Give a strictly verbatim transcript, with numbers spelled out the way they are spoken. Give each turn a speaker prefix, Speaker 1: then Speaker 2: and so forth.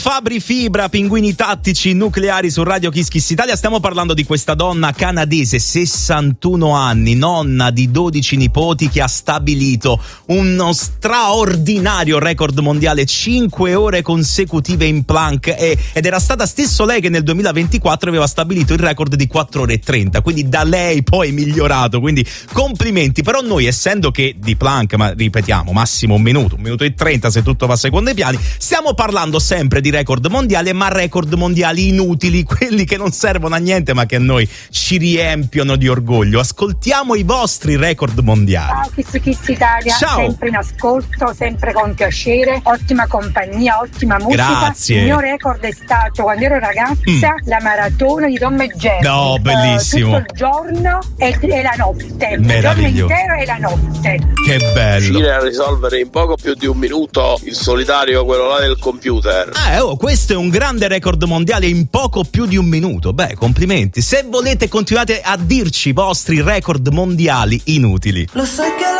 Speaker 1: Fabri Fibra, pinguini tattici nucleari su Radio Kiss Kiss Italia. Stiamo parlando di questa donna canadese, sessantuno anni, nonna di dodici nipoti, che ha stabilito uno straordinario record mondiale, cinque ore consecutive in plank, e, ed era stata stesso lei che nel duemilaventiquattro aveva stabilito il record di quattro ore e trenta, quindi da lei poi è migliorato, quindi complimenti. Però noi, essendo che di plank, ma ripetiamo, massimo un minuto, un minuto e trenta se tutto va secondo i piani, stiamo parlando sempre di record mondiali, ma record mondiali inutili, quelli che non servono a niente ma che a noi ci riempiono di orgoglio. Ascoltiamo i vostri record mondiali.
Speaker 2: Ciao Kiss Kiss Italia,
Speaker 1: ciao.
Speaker 2: Sempre in ascolto, sempre con piacere, ottima compagnia, ottima musica.
Speaker 1: Grazie.
Speaker 2: Il mio record è stato, quando ero ragazza, mm. la maratona di Tom e Jerry.
Speaker 1: No, bellissimo.
Speaker 2: Uh, tutto il giorno e, e la notte, il giorno intero e la notte.
Speaker 1: Che bello.
Speaker 3: Riuscire a risolvere in poco più di un minuto il solitario, quello là del computer.
Speaker 1: Eh, oh, questo è un grande record mondiale in poco più di un minuto. Beh, complimenti. Se volete, continuate a dirci i vostri record mondiali inutili.
Speaker 4: Lo sai che